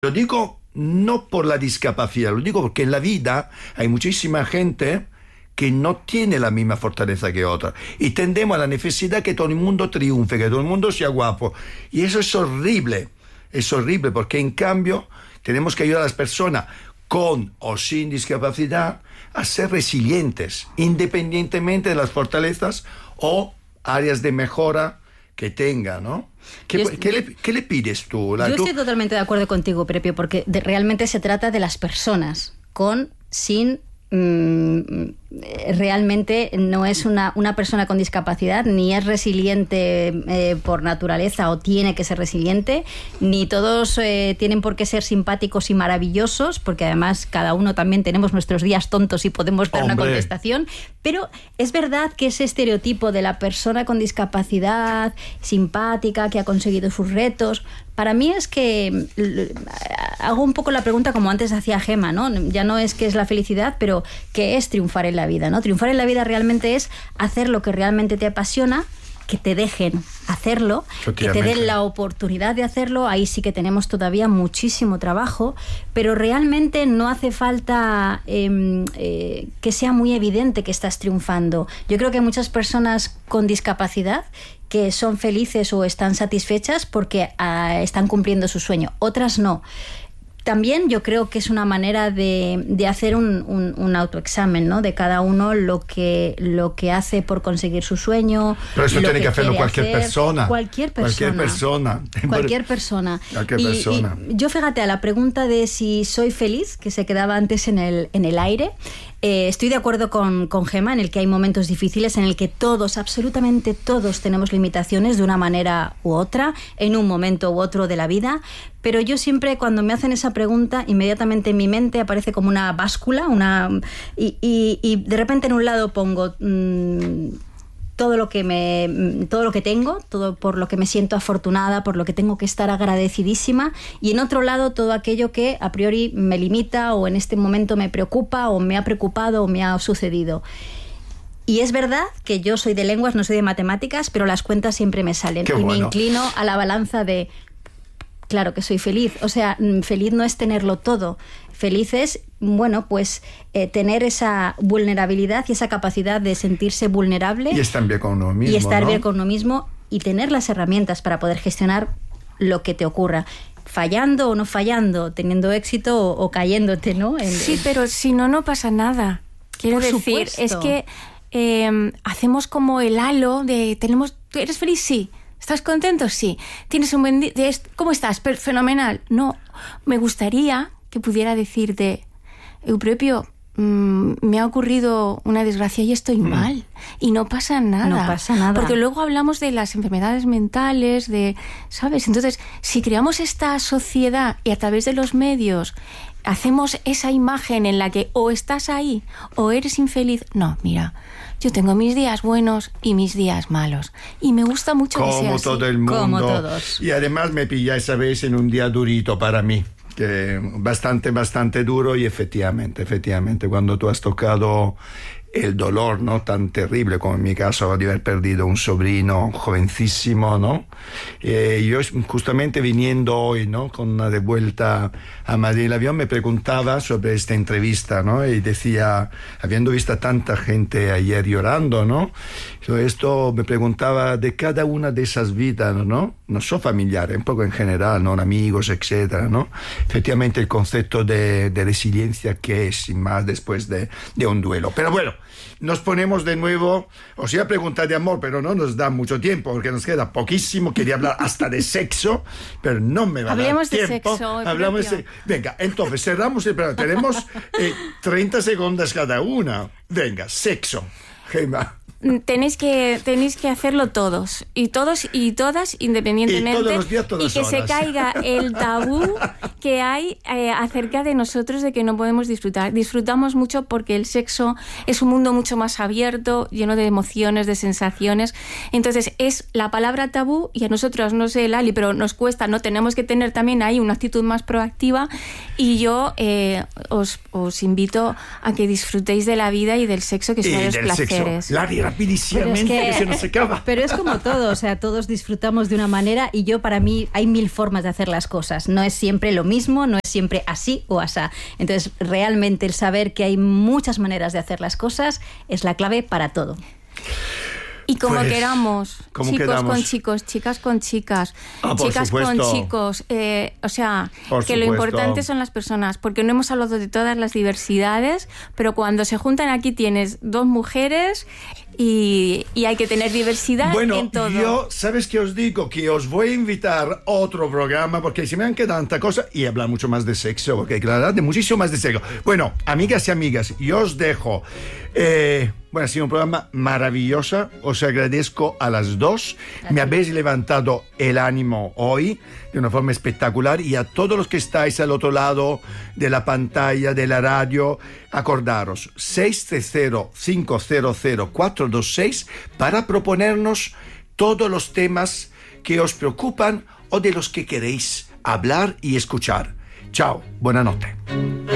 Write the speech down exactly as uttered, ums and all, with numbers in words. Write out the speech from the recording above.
Lo digo no por la discapacidad, lo digo porque en la vida hay muchísima gente que no tiene la misma fortaleza que otra. Y tendemos a la necesidad que todo el mundo triunfe, que todo el mundo sea guapo. Y eso es horrible. Es horrible porque en cambio tenemos que ayudar a las personas con o sin discapacidad a ser resilientes, independientemente de las fortalezas o áreas de mejora que tenga, ¿no? ¿Qué, Yo, ¿qué, le, ¿Qué le pides tú? La, yo tú? estoy totalmente de acuerdo contigo, Prepio, porque de, realmente se trata de las personas, con, sin... Mmm, realmente no es una, una persona con discapacidad, ni es resiliente eh, por naturaleza o tiene que ser resiliente, ni todos eh, tienen por qué ser simpáticos y maravillosos, porque además cada uno también tenemos nuestros días tontos y podemos dar ¡Hombre! Una contestación, pero es verdad que ese estereotipo de la persona con discapacidad, simpática, que ha conseguido sus retos, para mí es que hago un poco la pregunta como antes hacía Gemma, ¿no? Ya no es qué es la felicidad, pero qué es triunfar en la vida, ¿no? Triunfar en la vida realmente es hacer lo que realmente te apasiona, que te dejen hacerlo, que te den la oportunidad de hacerlo. Ahí sí que tenemos todavía muchísimo trabajo, pero realmente no hace falta eh, eh, que sea muy evidente que estás triunfando. Yo creo que hay muchas personas con discapacidad que son felices o están satisfechas porque uh, están cumpliendo su sueño, otras no. También yo creo que es una manera de, de hacer un, un, un autoexamen, ¿no? De cada uno lo que, lo que hace por conseguir su sueño. Pero eso tiene que, que hacerlo cualquier hacer. persona. Cualquier persona. Cualquier persona. Cualquier persona. Cualquier y, persona. Y yo, fíjate, a la pregunta de si soy feliz, que se quedaba antes en el, en el aire, eh, estoy de acuerdo con, con Gemma en el que hay momentos difíciles en el que todos, absolutamente todos, tenemos limitaciones de una manera u otra, en un momento u otro de la vida. Pero yo siempre, cuando me hacen esa pregunta, inmediatamente en mi mente aparece como una báscula, una y, y, y de repente en un lado pongo mmm, todo lo que me, todo lo que tengo, todo por lo que me siento afortunada, por lo que tengo que estar agradecidísima, y en otro lado todo aquello que a priori me limita o en este momento me preocupa o me ha preocupado o me ha sucedido. Y es verdad que yo soy de lenguas, no soy de matemáticas, pero las cuentas siempre me salen. Qué y bueno. Me inclino a la balanza de... Claro que soy feliz. O sea, feliz no es tenerlo todo. Feliz es, bueno, pues eh, tener esa vulnerabilidad y esa capacidad de sentirse vulnerable. Y estar bien con uno mismo, Y estar ¿no? bien con uno mismo y tener las herramientas para poder gestionar lo que te ocurra. Fallando o no fallando, teniendo éxito o, o cayéndote, ¿no? En, sí, pero si no, no pasa nada. Quiero Por decir, supuesto. es que eh, hacemos como el halo de... tenemos ¿eres feliz? Sí. ¿Estás contento? Sí. ¿Tienes un buen día? ¿Cómo estás? Fenomenal. No, me gustaría que pudiera decirte, Eupropio, mmm, me ha ocurrido una desgracia y estoy mm. mal. Y no pasa nada. No pasa nada. Porque luego hablamos de las enfermedades mentales, de, ¿sabes? Entonces, si creamos esta sociedad y a través de los medios hacemos esa imagen en la que o estás ahí o eres infeliz, no, mira... Yo tengo mis días buenos y mis días malos. Y me gusta mucho Como que sea así. Como todo el mundo. Como todos. Y además me pilla esa vez en un día durito para mí. Que bastante, bastante duro y efectivamente, efectivamente, cuando tú has tocado el dolor, ¿no? Tan terrible como en mi caso de haber perdido un sobrino jovencísimo, ¿no? Eh, yo justamente viniendo hoy, ¿no? Con una de vuelta a Madrid el avión, me preguntaba sobre esta entrevista, ¿no? Y decía, habiendo visto a tanta gente ayer llorando, ¿no? Sobre esto me preguntaba de cada una de esas vidas, ¿no? No son familiares, un poco en general, ¿no? Amigos, etcétera, ¿no? Efectivamente el concepto de, de resiliencia que es, sin más, después de, de un duelo. Pero bueno, nos ponemos de nuevo, os iba a preguntar de amor, pero no nos da mucho tiempo, porque nos queda poquísimo, quería hablar hasta de sexo, pero no me va Hablemos a dar de tiempo. sexo, Hablamos de sexo. Venga, entonces cerramos el programa, tenemos eh, treinta segundos cada una. Venga, sexo. Gemma. Tenéis que, tenéis que hacerlo todos, y todos y todas independientemente, y, todos los días, todas y que horas. se caiga el tabú que hay eh, acerca de nosotros, de que no podemos disfrutar. Disfrutamos mucho porque el sexo es un mundo mucho más abierto, lleno de emociones, de sensaciones. Entonces es la palabra tabú, y a nosotros, no sé, Lali, pero nos cuesta, no tenemos que tener también ahí una actitud más proactiva, y yo eh, os, os invito a que disfrutéis de la vida y del sexo, que es uno de los placeres. Sexo. Lali, rapidísimamente, que, que se nos acaba. Pero es como todo, o sea, todos disfrutamos de una manera, y yo, para mí, hay mil formas de hacer las cosas, no es siempre lo mismo. mismo, no es siempre así o asá. Entonces, realmente el saber que hay muchas maneras de hacer las cosas es la clave para todo. Y como pues, queramos, ¿cómo chicos quedamos? con chicos, chicas con chicas, ah, chicas supuesto. con chicos, eh, o sea, por que supuesto. Lo importante son las personas, porque no hemos hablado de todas las diversidades, pero cuando se juntan aquí tienes dos mujeres y, y hay que tener diversidad bueno, en todo. Yo, ¿sabes qué os digo? Que os voy a invitar a otro programa porque se me han quedado tanta cosa y hablar mucho más de sexo, porque claro, de muchísimo más de sexo. Bueno, amigas y amigas, yo os dejo. Eh, bueno, ha sido un programa maravilloso. Os agradezco a las dos. Me habéis levantado el ánimo hoy de una forma espectacular, y a todos los que estáis al otro lado de la pantalla, de la radio, acordaros, seis tres cero, cinco cero cero, cuatro dos seis para proponernos todos los temas que os preocupan o de los que queréis hablar y escuchar. Chao, buena noche.